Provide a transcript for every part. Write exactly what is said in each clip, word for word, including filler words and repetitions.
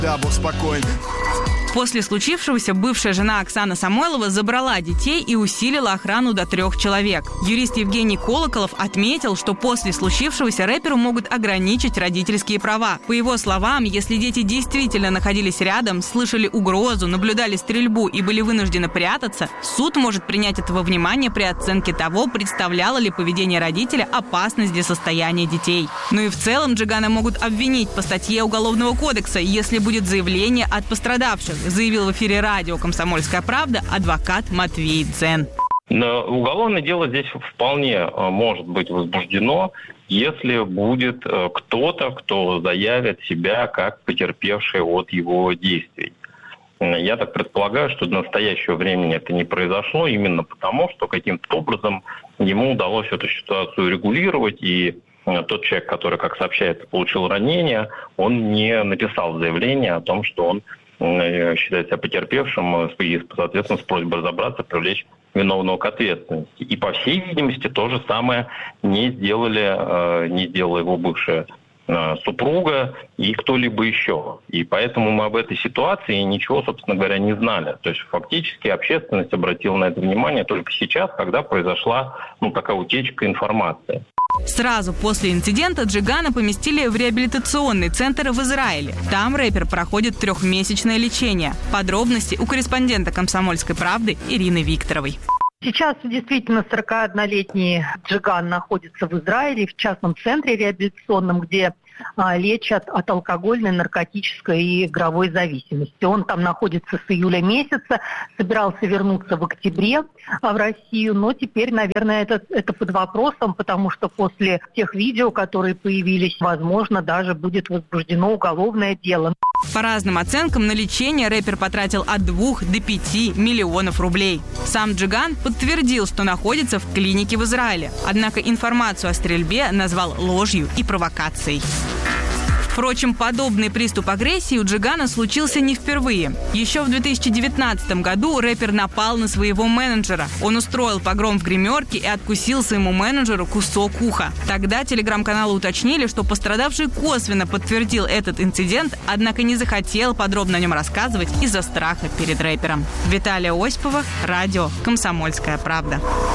Да, Бог спокоен. После случившегося бывшая жена Оксана Самойлова забрала детей и усилила охрану до трех человек. Юрист Евгений Колоколов отметил, что после случившегося рэперу могут ограничить родительские права. По его словам, если дети действительно находились рядом, слышали угрозу, наблюдали стрельбу и были вынуждены прятаться, суд может принять это во внимание при оценке того, представляло ли поведение родителя опасность для состояния детей. Ну и в целом Джигана могут обвинить по статье Уголовного кодекса, если будет заявление от пострадавших, заявил в эфире радио «Комсомольская правда» адвокат Матвей Дзен. Но уголовное дело здесь вполне может быть возбуждено, если будет кто-то, кто заявит себя как потерпевший от его действий. Я так предполагаю, что до настоящего времени это не произошло, именно потому, что каким-то образом ему удалось эту ситуацию регулировать, и тот человек, который, как сообщается, получил ранение, он не написал заявление о том, что он считает себя потерпевшим и, соответственно, с просьбой разобраться, привлечь виновного к ответственности. И, по всей видимости, то же самое не сделали, не сделала его бывшая супруга и кто-либо еще. И поэтому мы об этой ситуации ничего, собственно говоря, не знали. То есть, фактически, общественность обратила на это внимание только сейчас, когда произошла, ну, такая утечка информации. Сразу после инцидента Джигана поместили в реабилитационный центр в Израиле. Там рэпер проходит трехмесячное лечение. Подробности у корреспондента «Комсомольской правды» Ирины Викторовой. Сейчас действительно сорокаоднолетний Джиган находится в Израиле, в частном центре реабилитационном, где а, лечат от алкогольной, наркотической и игровой зависимости. Он там находится с июля месяца, собирался вернуться в октябре а, в Россию, но теперь, наверное, это, это под вопросом, потому что после тех видео, которые появились, возможно, даже будет возбуждено уголовное дело. По разным оценкам, на лечение рэпер потратил от двух до пяти миллионов рублей. Сам Джиган подтвердил, что находится в клинике в Израиле. Однако информацию о стрельбе назвал ложью и провокацией. Впрочем, подобный приступ агрессии у Джигана случился не впервые. Еще в две тысячи девятнадцатом году рэпер напал на своего менеджера. Он устроил погром в гримерке и откусил своему менеджеру кусок уха. Тогда телеграм-каналы уточнили, что пострадавший косвенно подтвердил этот инцидент, однако не захотел подробно о нем рассказывать из-за страха перед рэпером. Виталия Осипова, радио «Комсомольская правда».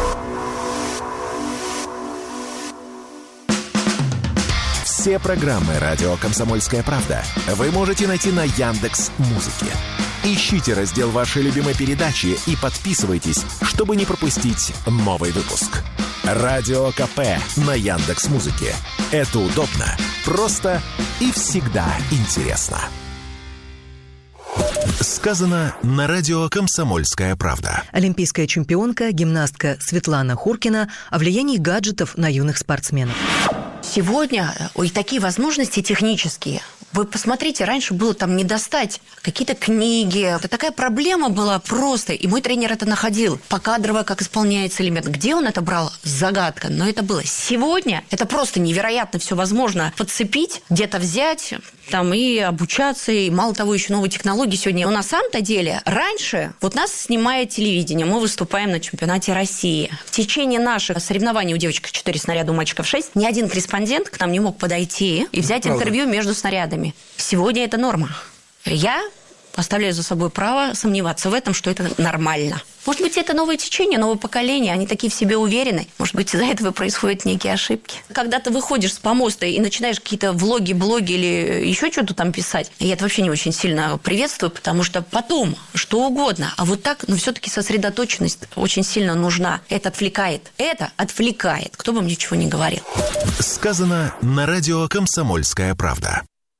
Все программы «Радио Комсомольская правда» вы можете найти на Яндекс.Музыке. Ищите раздел вашей любимой передачи и подписывайтесь, чтобы не пропустить новый выпуск. Радио КП на Яндекс.Музыке. Это удобно, просто и всегда интересно. Сказано на радио «Комсомольская правда». Олимпийская чемпионка, гимнастка Светлана Хуркина о влиянии гаджетов на юных спортсменов. Сегодня ой, такие возможности технические. Вы посмотрите, раньше было там не достать какие-то книги. Это такая проблема была просто. И мой тренер это находил. Покадрово, как исполняется элемент. Где он это брал? Загадка. Но это было. Сегодня это просто невероятно все возможно подцепить, где-то взять там и обучаться. И мало того, еще новые технологии сегодня. Но на самом-то деле раньше вот нас снимает телевидение. Мы выступаем на чемпионате России. В течение наших соревнований у девочек четыре снаряда, у мальчиков шесть, ни один корреспондент к нам не мог подойти и взять Правда. интервью между снарядами. Сегодня это норма. Я оставляю за собой право сомневаться в этом, что это нормально. Может быть, это новое течение, новое поколение, они такие в себе уверены. Может быть, из-за этого происходят некие ошибки. Когда ты выходишь с помоста и начинаешь какие-то влоги, блоги или еще что-то там писать, я это вообще не очень сильно приветствую, потому что потом что угодно, а вот так, ну, все-таки сосредоточенность очень сильно нужна. Это отвлекает. Это отвлекает. Кто бы мне ничего не говорил. Сказано на радио «Комсомольская правда».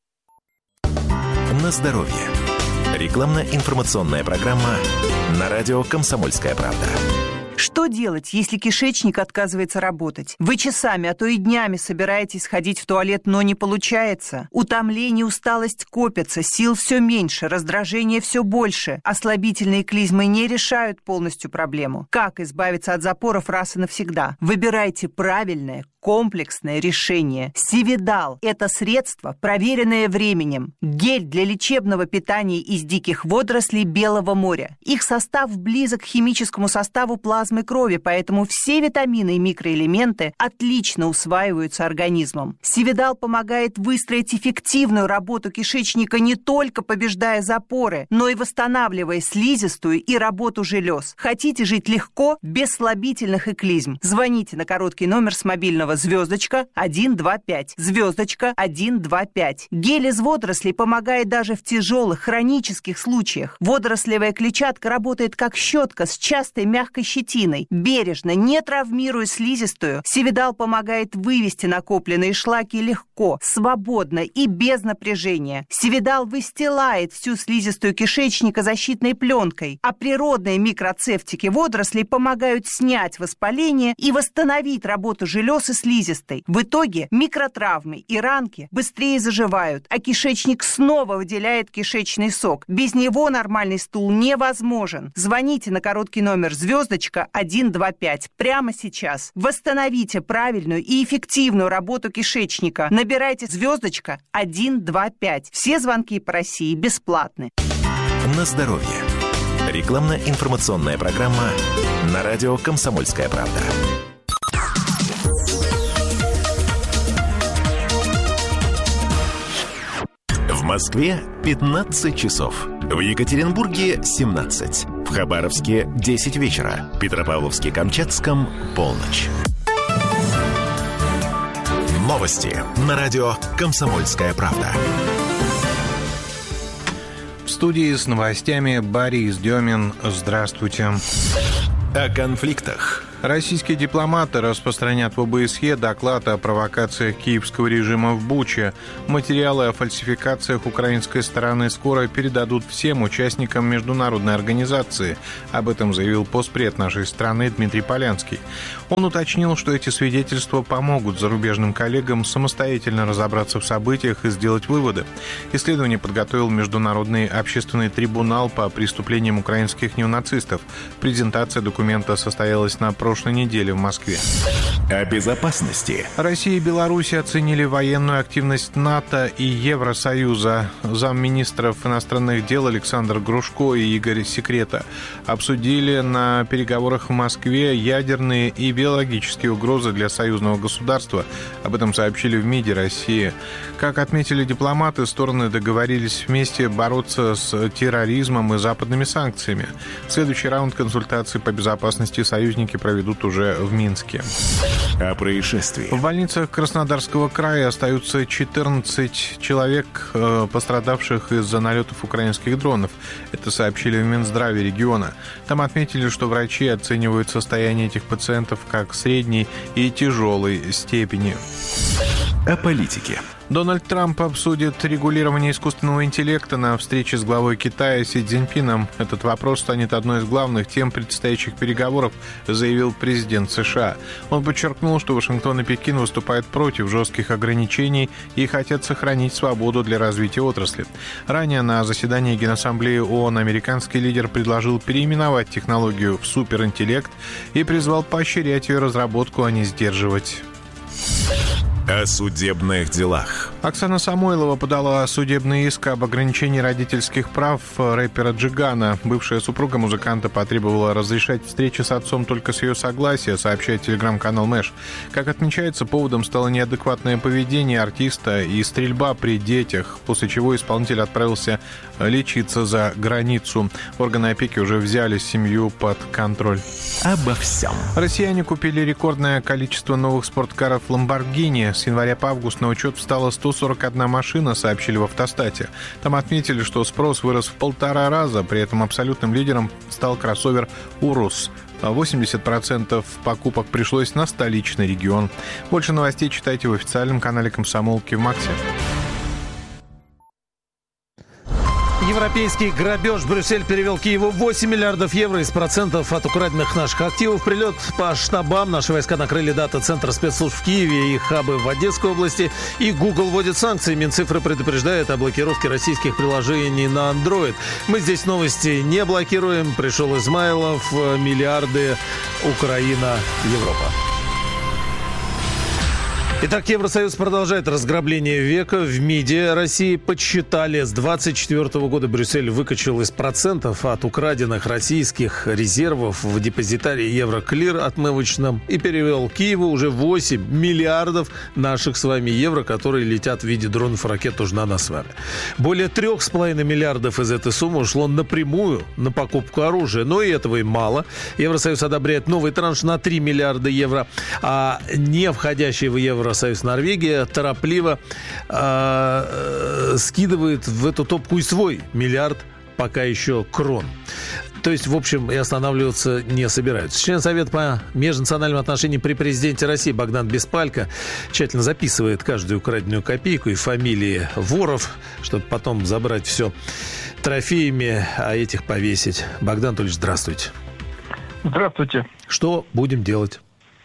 На здоровье. Рекламно-информационная программа на радио «Комсомольская правда». Что делать, если кишечник отказывается работать? Вы часами, а то и днями собираетесь сходить в туалет, но не получается. Утомление, усталость копятся, сил все меньше, раздражение все больше. А слабительные клизмы не решают полностью проблему. Как избавиться от запоров раз и навсегда? Выбирайте правильное, комплексное решение. Сивидал – это средство, проверенное временем. Гель для лечебного питания из диких водорослей Белого моря. Их состав близок к химическому составу плазмы плазмы крови, поэтому все витамины и микроэлементы отлично усваиваются организмом. Сивидал помогает выстроить эффективную работу кишечника, не только побеждая запоры, но и восстанавливая слизистую и работу желез. Хотите жить легко, без слабительных и клизм? Звоните на короткий номер с мобильного звездочка один два пять. Звездочка один два пять. Гель из водорослей помогает даже в тяжелых хронических случаях. Водорослевая клетчатка работает как щетка с частой мягкой щетиной. Бережно, не травмируя слизистую, Сивидал помогает вывести накопленные шлаки легко, свободно и без напряжения. Сивидал выстилает всю слизистую кишечника защитной пленкой, а природные микроцефтики водорослей помогают снять воспаление и восстановить работу желез и слизистой. В итоге микротравмы и ранки быстрее заживают, а кишечник снова выделяет кишечный сок. Без него нормальный стул невозможен. Звоните на короткий номер звездочка один два пять прямо сейчас. Восстановите правильную и эффективную работу кишечника. Набирайте звездочка один два пять. Все звонки по России бесплатны. На здоровье. Рекламно-информационная программа на радио «Комсомольская правда». В Москве пятнадцать часов. В Екатеринбурге семнадцать. В Хабаровске десять вечера. В Петропавловске-Камчатском полночь. Новости на радио «Комсомольская правда». В студии с новостями Борис Демин. Здравствуйте. О конфликтах. Российские дипломаты распространят в о бэ эс е доклад о провокациях киевского режима в Буче. Материалы о фальсификациях украинской стороны скоро передадут всем участникам международной организации. Об этом заявил постпред нашей страны Дмитрий Полянский. Он уточнил, что эти свидетельства помогут зарубежным коллегам самостоятельно разобраться в событиях и сделать выводы. Исследование подготовил Международный общественный трибунал по преступлениям украинских неонацистов. Презентация документа состоялась на прошлой неделе в Москве. О безопасности. Россия и Беларусь оценили военную активность НАТО и Евросоюза. Замминистров иностранных дел Александр Грушко и Игорь Секрета обсудили на переговорах в Москве ядерные и биологические угрозы для союзного государства. Об этом сообщили в МИДе России. Как отметили дипломаты, стороны договорились вместе бороться с терроризмом и западными санкциями. Следующий раунд консультаций по безопасности союзники проведут уже в Минске. О происшествии. В больницах Краснодарского края остаются четырнадцать человек, пострадавших из-за налетов украинских дронов. Это сообщили в Минздраве региона. Там отметили, что врачи оценивают состояние этих пациентов как средней и тяжелой степени. О политике. Дональд Трамп обсудит регулирование искусственного интеллекта на встрече с главой Китая Си Цзиньпином. Этот вопрос станет одной из главных тем предстоящих переговоров, заявил президент США. Он подчеркнул, что Вашингтон и Пекин выступают против жестких ограничений и хотят сохранить свободу для развития отрасли. Ранее на заседании Генассамблеи ООН американский лидер предложил переименовать технологию в суперинтеллект и призвал поощрять ее разработку, а не сдерживать. О судебных делах. Оксана Самойлова подала судебный иск об ограничении родительских прав рэпера Джигана. Бывшая супруга музыканта потребовала разрешать встречи с отцом только с ее согласия, сообщает телеграм-канал Мэш. Как отмечается, поводом стало неадекватное поведение артиста и стрельба при детях, после чего исполнитель отправился лечиться за границу. Органы опеки уже взяли семью под контроль. Обо всем. Россияне купили рекордное количество новых спорткаров Lamborghini. С января по август на учет встала сто сорок одна машина, сообщили в Автостате. Там отметили, что спрос вырос в полтора раза, при этом абсолютным лидером стал кроссовер «Урус». восемьдесят процентов покупок пришлось на столичный регион. Больше новостей читайте в официальном канале «Комсомолки» в Максе. Европейский грабеж. Брюссель перевел Киеву восемь миллиардов евро из процентов от украденных наших активов. Прилет по штабам. Наши войска накрыли дата-центр спецслужб в Киеве и хабы в Одесской области. И Google вводит санкции. Минцифры предупреждает о блокировке российских приложений на Android. Мы здесь новости не блокируем. Пришел Измайлов. Миллиарды. Украина. Европа. Итак, Евросоюз продолжает разграбление века. В МИДе России подсчитали, с двадцать четвёртого года Брюссель выкачал из процентов от украденных российских резервов в депозитарии Евроклир отмывочном и перевел Киеву уже восемь миллиардов наших с вами евро, которые летят в виде дронов и ракет тоже на нас с вами. Более трех с половиной миллиардов из этой суммы ушло напрямую на покупку оружия. Но и этого и мало. Евросоюз одобряет новый транш на три миллиарда евро, а не входящие в Евросоюз Союз Норвегия торопливо э, скидывает в эту топку и свой миллиард пока еще крон. То есть, в общем, и останавливаться не собираются. Член Совета по межнациональным отношениям при президенте России Богдан Беспалько тщательно записывает каждую украденную копейку и фамилии воров, чтобы потом забрать все трофеями, а этих повесить. Богдан Анатольевич, здравствуйте. Здравствуйте. Что будем делать?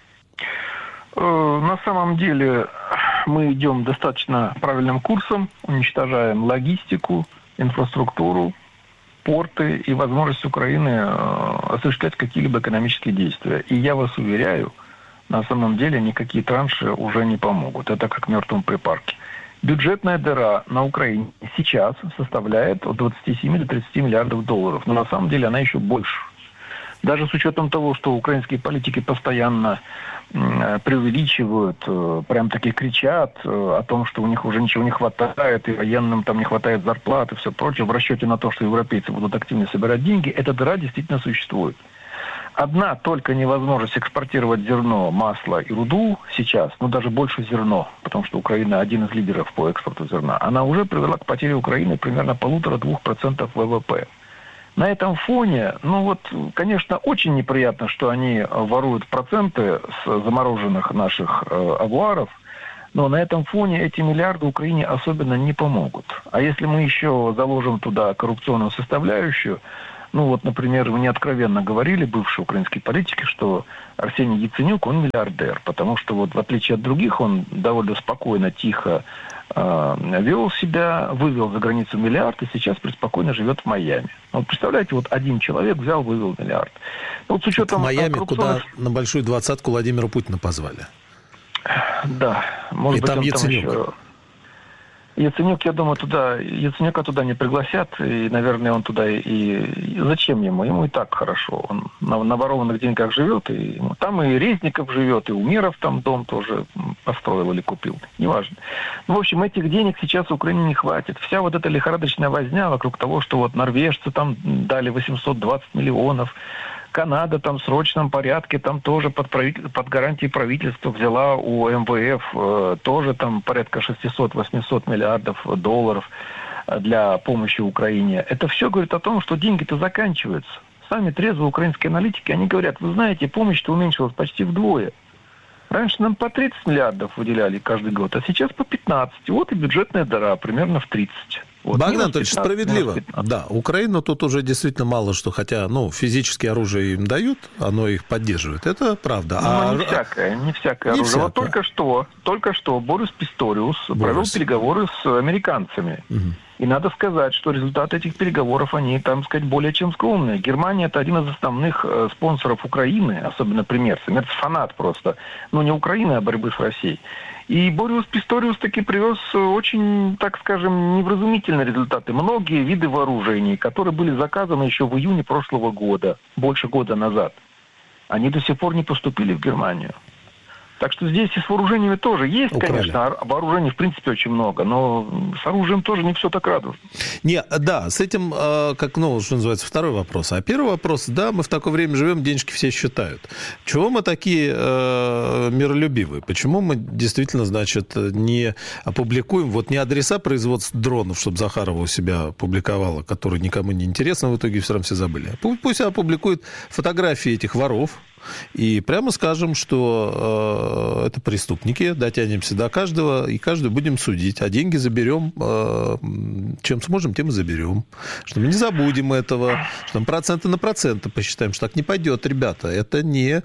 На самом деле мы идем достаточно правильным курсом, уничтожаем логистику, инфраструктуру, порты и возможность Украины осуществлять какие-либо экономические действия. И я вас уверяю, на самом деле никакие транши уже не помогут. Это как в мертвом припарке. Бюджетная дыра на Украине сейчас составляет от двадцати семи до тридцати миллиардов долларов. Но на самом деле она еще больше. Даже с учетом того, что украинские политики постоянно э, преувеличивают, э, прям таки кричат э, о том, что у них уже ничего не хватает, и военным там не хватает зарплат и все прочее, в расчете на то, что европейцы будут активно собирать деньги, эта дыра действительно существует. Одна только невозможность экспортировать зерно, масло и руду сейчас, ну даже больше зерно, потому что Украина один из лидеров по экспорту зерна, она уже привела к потере Украины примерно полутора-двух процентов ВВП. На этом фоне, ну вот, конечно, очень неприятно, что они воруют проценты с замороженных наших э, авуаров, но на этом фоне эти миллиарды Украине особенно не помогут. А если мы еще заложим туда коррупционную составляющую, ну вот, например, мне откровенно говорили бывшие украинские политики, что Арсений Яценюк, он миллиардер, потому что вот в отличие от других он довольно спокойно, тихо э, вел себя, вывел за границу миллиард и сейчас преспокойно живет в Майами. Вот представляете, вот один человек взял, вывел миллиард. Вот с учетом в Майами, коррупционных... куда на большую двадцатку Владимира Путина позвали. Да, может и быть, там он Яценюк. там еще... Яценюк, я думаю, туда, Яценюка туда не пригласят, и, наверное, он туда и, и зачем ему? Ему и так хорошо. Он на, на ворованных деньгах живет, и ну, там и Резников живет, и Умеров там дом тоже построил или купил, неважно. Ну, в общем, этих денег сейчас Украине не хватит. Вся вот эта лихорадочная возня вокруг того, что вот норвежцы там дали восемьсот двадцать миллионов, Канада там в срочном порядке, там тоже под, правитель... под гарантией правительства взяла у эм вэ эф э, тоже там порядка шестьсот-восемьсот миллиардов долларов для помощи Украине. Это все говорит о том, что деньги-то заканчиваются. Сами трезвые украинские аналитики, они говорят, вы знаете, помощь-то уменьшилась почти вдвое. Раньше нам по тридцать миллиардов выделяли каждый год, а сейчас по пятнадцать. Вот и бюджетная дыра примерно в тридцать. Вот, Богдан Анатольевич, справедливо. Да, Украина тут уже действительно мало что, хотя, ну, физически оружие им дают, оно их поддерживает. Это правда. Ну, а... не всякое, не всякое не оружие. всякое. Вот только что, только что Борис Писториус Борис. провел переговоры с американцами. Угу. И надо сказать, что результаты этих переговоров, они, там сказать, более чем скромные. Германия – это один из основных э, спонсоров Украины, особенно при Мерце. Мерц фанат просто. Ну, не Украины, а борьбы с Россией. И Борис Писториус таки привез очень, так скажем, невразумительные результаты. Многие виды вооружений, которые были заказаны еще в июне прошлого года, больше года назад, они до сих пор не поступили в Германию. Так что здесь и с вооружениями тоже есть, Украина. Конечно, вооружений в принципе очень много, но с оружием тоже не все так радужно. Не, да, с этим, как, ну, что называется, второй вопрос. А первый вопрос, да, мы в такое время живем, денежки все считают. Чего мы такие э, миролюбивые? Почему мы действительно, значит, не опубликуем, вот не адреса производства дронов, чтобы Захарова у себя публиковала, которые никому не интересны, в итоге все равно все забыли. Пусть опубликует фотографии этих воров, и прямо скажем, что э, это преступники, дотянемся до каждого, и каждого будем судить, а деньги заберем, э, чем сможем, тем и заберем. Что мы не забудем этого, что мы проценты на проценты посчитаем, что так не пойдет, ребята. Это не,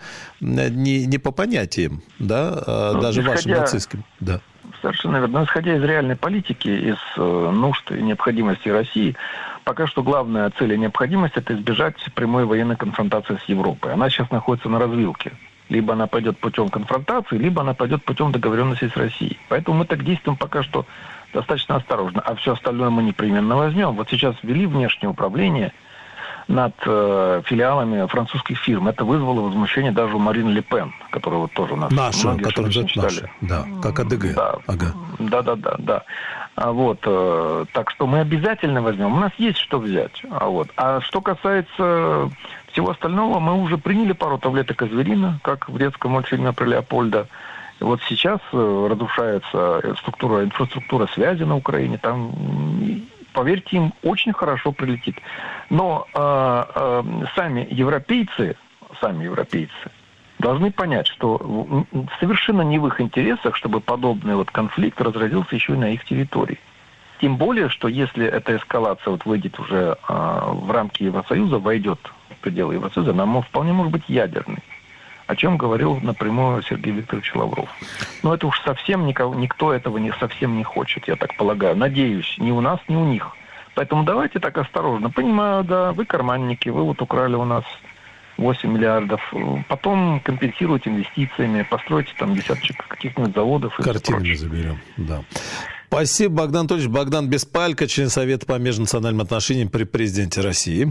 не, не по понятиям, да, ну, даже исходя... вашим нацистским. Да. Совершенно верно. Но исходя из реальной политики, из э, нужд и необходимости России, пока что главная цель и необходимость – это избежать прямой военной конфронтации с Европой. Она сейчас находится на развилке. Либо она пойдет путем конфронтации, либо она пойдет путем договоренности с Россией. Поэтому мы так действуем пока что достаточно осторожно. А все остальное мы непременно возьмем. Вот сейчас ввели внешнее управление над э, филиалами французских фирм. Это вызвало возмущение даже у Марин Ле Пен, которая вот тоже у нас... Наша, которая же наша. Да, как АДГ. Да, ага. да, да, да, да. А вот, э, так что мы обязательно возьмем. У нас есть что взять. А, вот. А что касается всего остального, мы уже приняли пару таблеток азверина, как в детском мультфильме про Леопольда. Вот сейчас э, разрушается структура, инфраструктура связи на Украине. Там, поверьте, им очень хорошо прилетит. Но э, э, сами европейцы, сами европейцы должны понять, что совершенно не в их интересах, чтобы подобный вот конфликт разразился еще и на их территории. Тем более, что если эта эскалация вот выйдет уже э, в рамки Евросоюза, войдет в пределы Евросоюза, она вполне может быть ядерной. О чем говорил напрямую Сергей Викторович Лавров. Но это уж совсем никого, никто этого не, совсем не хочет, я так полагаю. Надеюсь, ни у нас, ни у них. Поэтому давайте так осторожно. Понимаю, да, вы карманники, вы вот украли у нас восемь миллиардов. Потом компенсируйте инвестициями, постройте там десяточек каких-нибудь заводов. Картинами заберем, да. Спасибо, Богдан Анатольевич. Богдан Беспалько, член Совета по межнациональным отношениям при президенте России.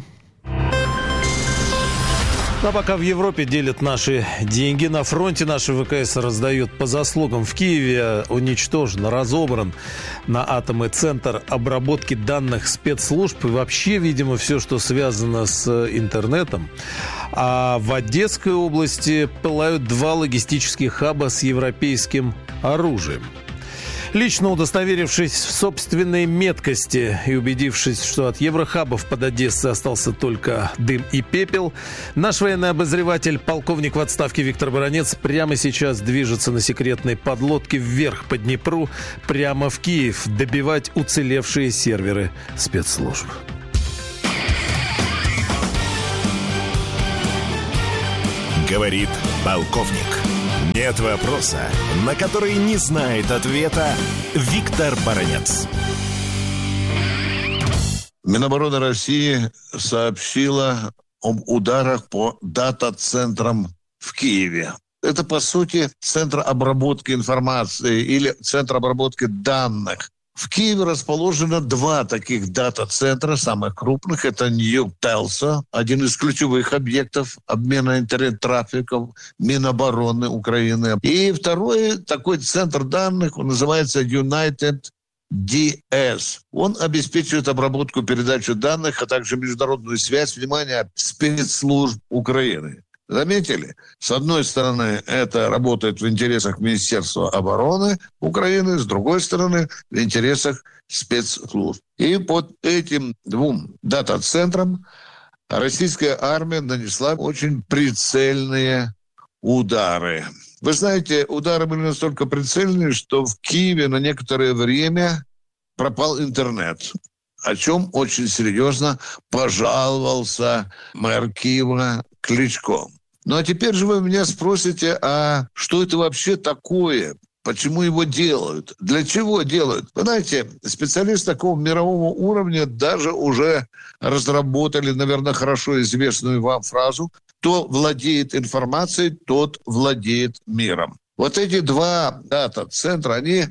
А пока в Европе делят наши деньги, на фронте наши ВКС раздают по заслугам. В Киеве уничтожен, разобран на атомы центр обработки данных спецслужб и вообще, видимо, все, что связано с интернетом. А в Одесской области пылают два логистических хаба с европейским оружием. Лично удостоверившись в собственной меткости и убедившись, что от еврохабов под Одессой остался только дым и пепел, наш военный обозреватель, полковник в отставке Виктор Баранец, прямо сейчас движется на секретной подлодке вверх по Днепру, прямо в Киев, добивать уцелевшие серверы спецслужб. Говорит полковник. Нет вопроса, на который не знает ответа Виктор Баранец. Минобороны России сообщила об ударах по дата-центрам в Киеве. Это, по сути, центр обработки информации или центр обработки данных. В Киеве расположено два таких дата-центра, самых крупных. Это Нью-Телса, один из ключевых объектов обмена интернет-трафиком Минобороны Украины. И второй такой центр данных, он называется United ди эс. Он обеспечивает обработку, передачу данных, а также международную связь, внимание, спецслужб Украины. Заметили? С одной стороны, это работает в интересах Министерства обороны Украины, с другой стороны, в интересах спецслужб. И под этим двум дата-центрам российская армия нанесла очень прицельные удары. Вы знаете, удары были настолько прицельные, что в Киеве на некоторое время пропал интернет, о чем очень серьезно пожаловался мэр Киева Кличко. Ну а теперь же вы меня спросите, а что это вообще такое? Почему его делают? Для чего делают? Вы знаете, специалисты такого мирового уровня даже уже разработали, наверное, хорошо известную вам фразу: «Кто владеет информацией, тот владеет миром». Вот эти два дата-центра, они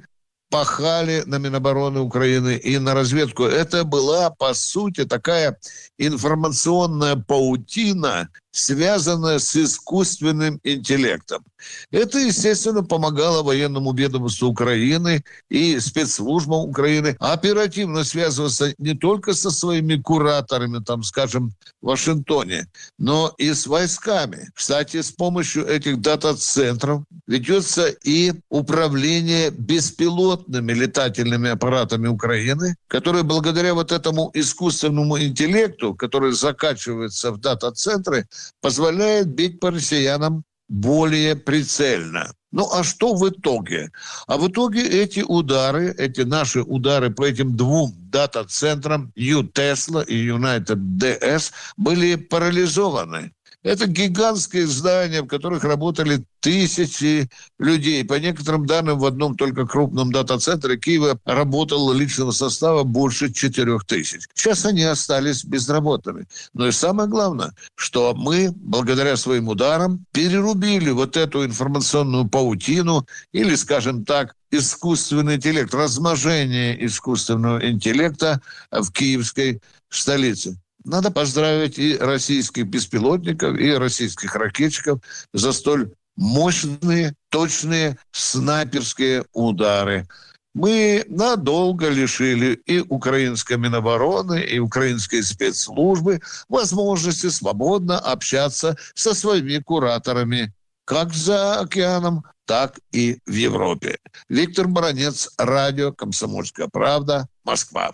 пахали на Минобороны Украины и на разведку. Это была, по сути, такая информационная паутина, связанная с искусственным интеллектом. Это, естественно, помогало военному ведомству Украины и спецслужбам Украины оперативно связываться не только со своими кураторами, там, скажем, в Вашингтоне, но и с войсками. Кстати, с помощью этих дата-центров ведется и управление беспилотными летательными аппаратами Украины, которые благодаря вот этому искусственному интеллекту, который закачивается в дата-центры, позволяет бить по россиянам более прицельно. Ну а что в итоге? А в итоге эти удары, эти наши удары по этим двум дата-центрам Ю-Тесла и United ди эс были парализованы. Это гигантские здания, в которых работали тысячи людей. По некоторым данным, в одном только крупном дата-центре Киева работало личного состава больше четырех тысяч. Сейчас они остались безработными. Но и самое главное, что мы, благодаря своим ударам, перерубили вот эту информационную паутину или, скажем так, искусственный интеллект, размножение искусственного интеллекта в киевской столице. Надо поздравить и российских беспилотников, и российских ракетчиков за столь мощные, точные снайперские удары. Мы надолго лишили и украинской Минобороны, и украинской спецслужбы возможности свободно общаться со своими кураторами как за океаном, так и в Европе. Виктор Баранец, радио «Комсомольская правда», Москва.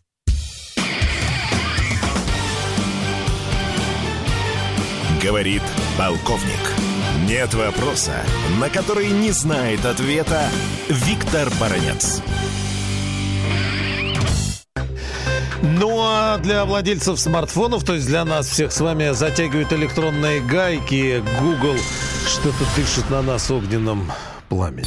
Говорит полковник. Нет вопроса, на который не знает ответа Виктор Баранец. Ну а для владельцев смартфонов, то есть для нас всех с вами, затягивают электронные гайки. Google что-то дышит на нас огненным пламенем.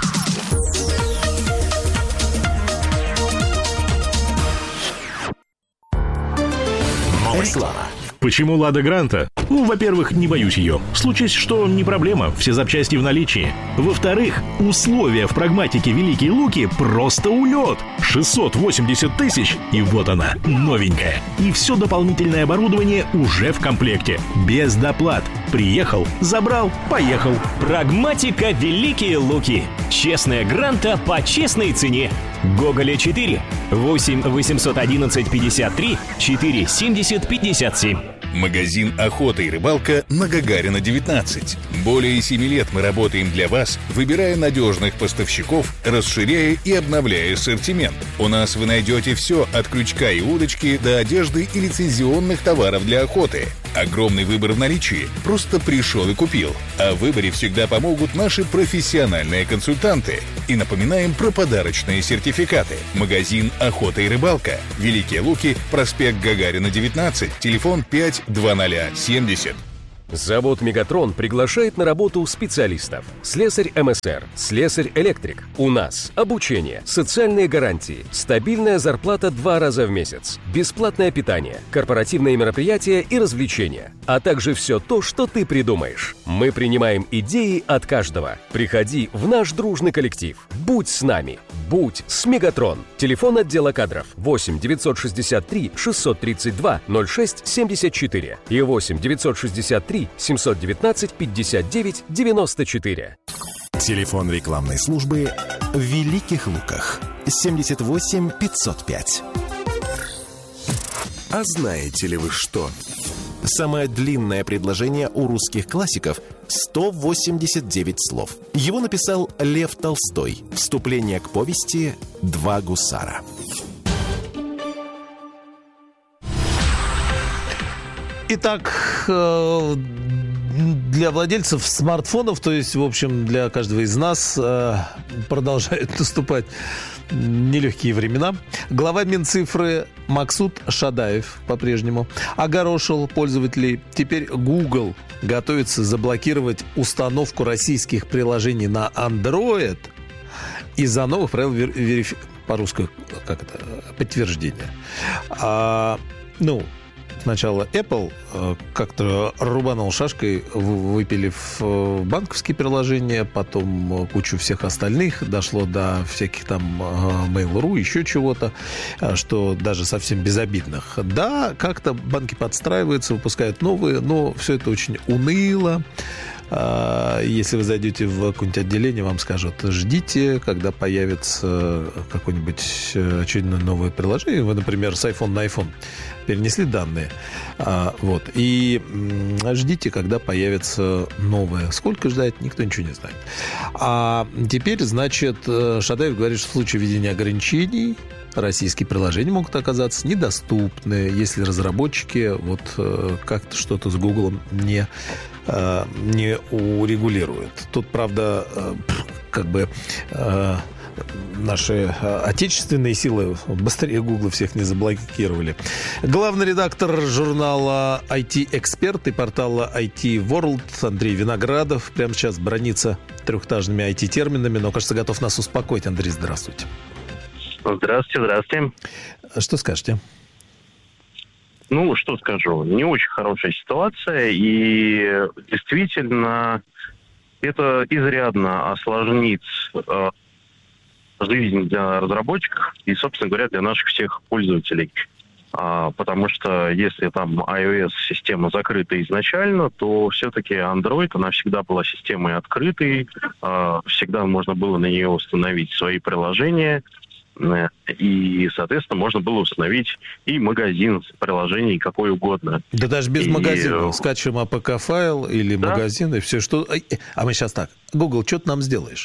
Реклама. Почему «Лада Гранта»? Ну, во-первых, не боюсь ее. Случись, что не проблема, все запчасти в наличии. Во-вторых, условия в прагматике «Великие Луки» просто улет. шестьсот восемьдесят тысяч, и вот она, новенькая. И все дополнительное оборудование уже в комплекте. Без доплат. Приехал, забрал, поехал. Прагматика «Великие Луки». Честная Гранта по честной цене. Гоголя четыре. восемь восемьсот одиннадцать пятьдесят три четыре семьдесят пятьдесят семь. Магазин «Охота и рыбалка» на Гагарина, девятнадцать. Более семи лет мы работаем для вас, выбирая надежных поставщиков, расширяя и обновляя ассортимент. У нас вы найдете все от крючка и удочки до одежды и лицензионных товаров для охоты. Огромный выбор в наличии. Просто пришел и купил. А в выборе всегда помогут наши профессиональные консультанты. И напоминаем про подарочные сертификаты. Магазин «Охота и рыбалка». Великие Луки, проспект Гагарина, девятнадцать, телефон пять двадцать семьдесят. Завод «Мегатрон» приглашает на работу специалистов. Слесарь эм эс эр, слесарь-электрик. У нас обучение, социальные гарантии, стабильная зарплата два раза в месяц, бесплатное питание, корпоративные мероприятия и развлечения, а также все то, что ты придумаешь. Мы принимаем идеи от каждого. Приходи в наш дружный коллектив. Будь с нами. Будь с «Мегатрон». Телефон отдела кадров восемь девятьсот шестьдесят три шестьсот тридцать два ноль шесть семьдесят четыре и восемь девятьсот шестьдесят три семьсот девятнадцать пятьдесят девять девяносто четыре. Телефон рекламной службы в Великих Луках семьдесят восемь пятьсот пять. А знаете ли вы что? Самое длинное предложение у русских классиков – сто восемьдесят девять слов. Его написал Лев Толстой. Вступление к повести «Два гусара». Итак, для владельцев смартфонов, то есть, в общем, для каждого из нас, продолжают наступать нелегкие времена. Глава Минцифры Максут Шадаев по-прежнему огорошил пользователей. Теперь Google готовится заблокировать установку российских приложений на Android из-за новых правил верифи... по-русски как это? Подтверждения. А, ну, сначала Apple как-то рубанул шашкой, выпилив банковские приложения, потом кучу всех остальных, дошло до всяких там Mail.ru, еще чего-то, что даже совсем безобидных. Да, как-то банки подстраиваются, выпускают новые, но все это очень уныло. Если вы зайдете в какое-нибудь отделение, вам скажут: ждите, когда появится какое-нибудь очередное новое приложение. Вы, например, с iPhone на iPhone перенесли данные. Вот. И ждите, когда появится новое. Сколько ждать, никто ничего не знает. А теперь, значит, Шадаев говорит, что в случае введения ограничений российские приложения могут оказаться недоступны, если разработчики вот как-то что-то с Google не, не урегулируют. Тут, правда, как бы наши отечественные силы быстрее Гугла всех не заблокировали. Главный редактор журнала ай ти-эксперт и портала ай ти World Андрей Виноградов прямо сейчас бранится трехэтажными ай ти-терминами, но, кажется, готов нас успокоить. Андрей, здравствуйте. Здравствуйте, здравствуйте. Что скажете? Ну, что скажу. Не очень хорошая ситуация, и действительно это изрядно осложнит э, жизнь для разработчиков и, собственно говоря, для наших всех пользователей. А, потому что если там iOS-система закрыта изначально, то все-таки Android, она всегда была системой открытой, а, всегда можно было на нее установить свои приложения, и, соответственно, можно было установить и магазин приложений какой угодно. Да даже без и... магазина. Скачиваем эй пи кей-файл или да? магазин, и все что... А мы сейчас так. Google, что ты нам сделаешь?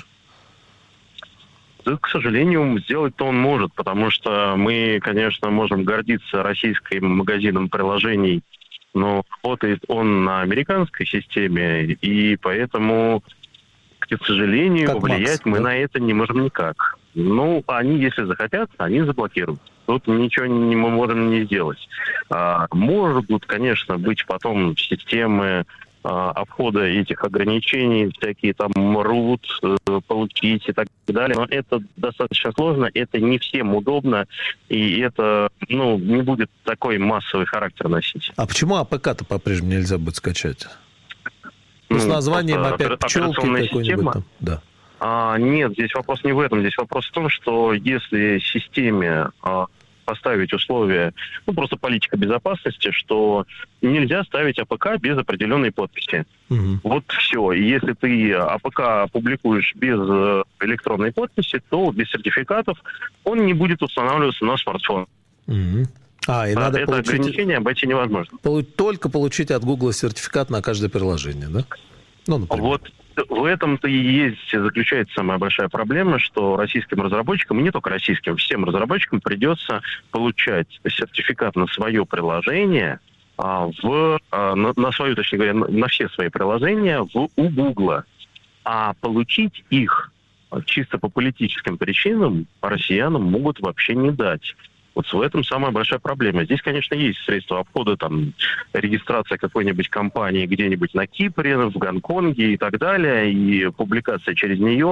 Да, к сожалению, сделать-то он может, потому что мы, конечно, можем гордиться российским магазином приложений, но работает он на американской системе, и поэтому, к сожалению, как влиять Макс, мы да? на это не можем никак. Ну, они, если захотят, они заблокируют. Тут ничего не мы можем не сделать. А, могут, конечно, быть потом системы а, обхода этих ограничений, всякие там root, э, получить и так далее. Но это достаточно сложно, это не всем удобно, и это, ну, не будет такой массовый характер носить. А почему эй пи кей-то по-прежнему нельзя будет скачать? Ну, с названием опять пчелки какой-нибудь там. Да. А, нет, здесь вопрос не в этом. Здесь вопрос в том, что если системе а, поставить условия, ну, просто политика безопасности, что нельзя ставить эй пи кей без определенной подписи. Угу. Вот все. И если ты эй пи кей публикуешь без электронной подписи, то без сертификатов он не будет устанавливаться на смартфон. Угу. А, и а, надо это получить... ограничение обойти невозможно. Только получить от Google сертификат на каждое приложение, да? Ну, например. Вот. В этом-то и есть, заключается самая большая проблема, что российским разработчикам, и не только российским, всем разработчикам придется получать сертификат на свое приложение, а, в, а, на, на свою, точнее говоря, на, на все свои приложения в, у Гугла. А получить их чисто по политическим причинам россиянам могут вообще не дать. Вот в этом самая большая проблема. Здесь, конечно, есть средства обхода, там, регистрация какой-нибудь компании где-нибудь на Кипре, в Гонконге и так далее, и публикация через нее.